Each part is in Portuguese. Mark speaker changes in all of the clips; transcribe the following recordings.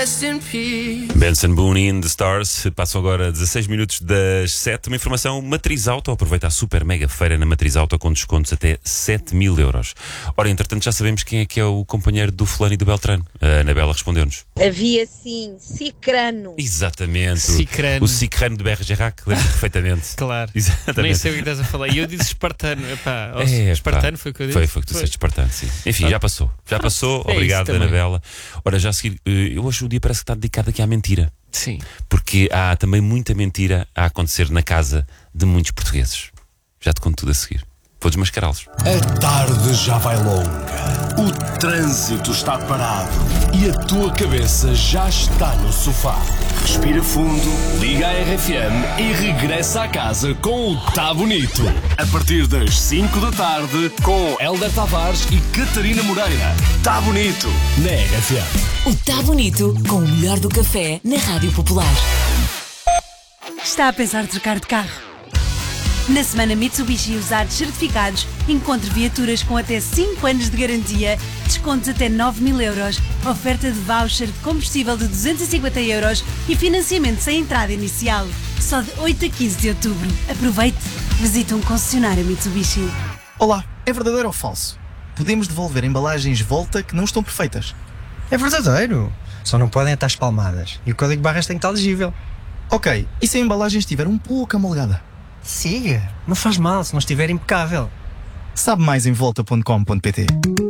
Speaker 1: rest in peace.
Speaker 2: Benson Boone in the Stars. Passam agora 16 minutos das 7. Uma informação: Matriz Auto. Aproveita a super mega feira na Matriz Auto com descontos até 7.000 euros. Ora, entretanto, já sabemos quem é o companheiro do fulano e do Beltrano. A Anabela respondeu-nos.
Speaker 3: Havia sim Cicrano.
Speaker 2: Exatamente.
Speaker 4: Cicrano.
Speaker 2: O Cicrano de Bergerac, lembro perfeitamente.
Speaker 4: Claro.
Speaker 2: Exatamente.
Speaker 4: Nem sei o que estás a falar. E eu disse espartano. Epá, espartano foi o que eu disse?
Speaker 2: Foi o que tu disseste, espartano, sim. Enfim, já passou. Já passou.
Speaker 4: É
Speaker 2: Obrigado,
Speaker 4: isso também.
Speaker 2: Anabela. Ora, já a seguir, hoje o dia parece que está dedicado aqui à mentira.
Speaker 4: Sim.
Speaker 2: Porque há também muita mentira a acontecer na casa de muitos portugueses. Já te conto tudo a seguir. Vou desmascará-los.
Speaker 5: A tarde já vai longa, o trânsito está parado e a tua cabeça já está no sofá. Respira fundo, liga a RFM e regressa a casa com o Tá Bonito. A partir das 5 da tarde, com Hélder Tavares e Catarina Moreira. Tá Bonito, na RFM.
Speaker 6: O Tá Bonito com o melhor do café na Rádio Popular.
Speaker 7: Está a pensar trocar de carro? Na semana Mitsubishi Usados Certificados, encontre viaturas com até 5 anos de garantia, descontos até 9.000 euros, oferta de voucher de combustível de 250 euros e financiamento sem entrada inicial. Só de 8 a 15 de outubro. Aproveite! Visite um concessionário Mitsubishi.
Speaker 8: Olá, é verdadeiro ou falso? Podemos devolver embalagens Volta que não estão perfeitas.
Speaker 9: É verdadeiro. Só não podem estar espalmadas. E o código de barras tem que estar legível.
Speaker 8: Ok, e se a embalagem estiver um pouco amolgada?
Speaker 9: Siga. Não faz mal se não estiver impecável.
Speaker 8: Sabe mais em volta.com.pt.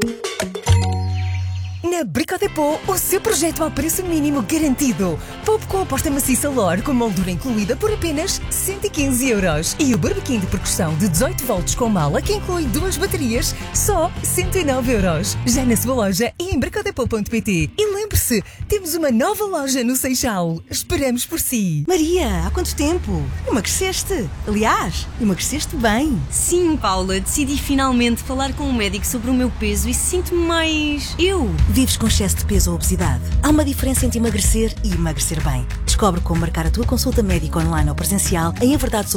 Speaker 10: Na Brico Depot, o seu projeto ao preço mínimo garantido. Poupe com a aposta maciça LOR com moldura incluída por apenas 115 euros. E o barbequim de percussão de 18 volts com mala que inclui 2 baterias, só 109 euros. Já na sua loja e em bricodepot.pt. E lembre-se, temos uma nova loja no Seixal. Esperamos por si.
Speaker 11: Maria, há quanto tempo? Emagreceste. Aliás, emagreceste bem.
Speaker 12: Sim, Paula, decidi finalmente falar com um médico sobre o meu peso e sinto-me mais eu.
Speaker 11: Vives com excesso de peso ou obesidade? Há uma diferença entre emagrecer e emagrecer bem. Descobre como marcar a tua consulta médica online ou presencial em Verdade